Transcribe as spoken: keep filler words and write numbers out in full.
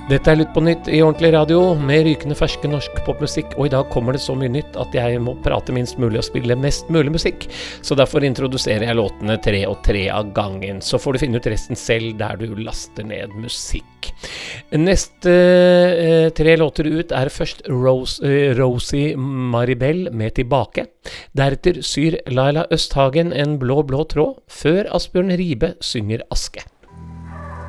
Dette er Lytt på nytt i ordentlig radio med rykende ferske norsk popmusikk, og i dag kommer det så mye nytt at jeg må prate minst mulig og spille mest mulig musikk, så derfor introduserer jeg låtene tre og tre av gangen, så får du finne ut resten selv der du laster ned musikk. Neste eh, tre låter ut er først Rose, eh, Rosie Maribel med Tilbake, deretter syr Laila Østhagen En blå blå tråd, før Asbjørn Ribe synger Aske.